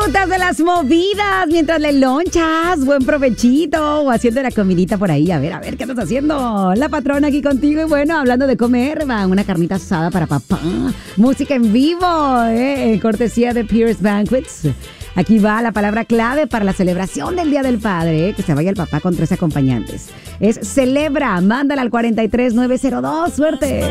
disfrutas de las movidas mientras le lonchas? Buen provechito o haciendo la comidita por ahí. A ver, ¿qué estás haciendo? La patrona aquí contigo y bueno, hablando de comer, va una carnita asada para papá. Música en vivo, cortesía de Pierce Banquets. Aquí va la palabra clave para la celebración del Día del Padre, que se vaya el papá con 3 acompañantes. Es celebra, mándala al 43902. ¡Suerte!